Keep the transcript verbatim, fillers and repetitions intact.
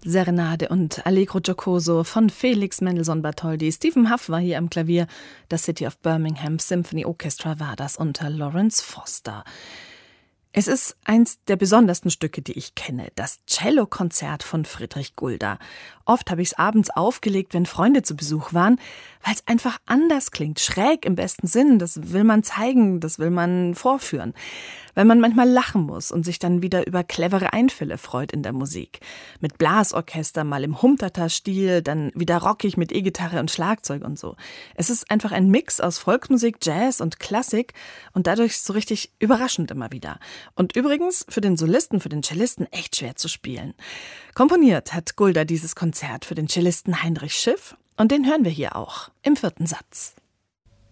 Serenade und Allegro giocoso von Felix Mendelssohn Bartholdy. Stephen Huff war hier am Klavier. Das City of Birmingham Symphony Orchestra war das unter Lawrence Foster. Es ist eins der besondersten Stücke, die ich kenne, das Cellokonzert von Friedrich Gulda. Oft habe ich es abends aufgelegt, wenn Freunde zu Besuch waren, weil es einfach anders klingt, schräg im besten Sinn. Das will man zeigen, das will man vorführen. Weil man manchmal lachen muss und sich dann wieder über clevere Einfälle freut in der Musik. Mit Blasorchester, mal im Humtata-Stil, dann wieder rockig mit E-Gitarre und Schlagzeug und so. Es ist einfach ein Mix aus Volksmusik, Jazz und Klassik und dadurch so richtig überraschend immer wieder. Und übrigens für den Solisten, für den Cellisten echt schwer zu spielen. Komponiert hat Gulda dieses Konzert für den Cellisten Heinrich Schiff und den hören wir hier auch im vierten Satz.